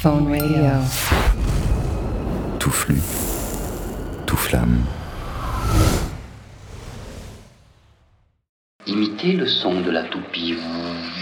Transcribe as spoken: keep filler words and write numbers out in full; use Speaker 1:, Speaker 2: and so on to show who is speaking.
Speaker 1: Phone Radio.
Speaker 2: Tout flux, tout flamme.
Speaker 3: Imitez le son de la toupie.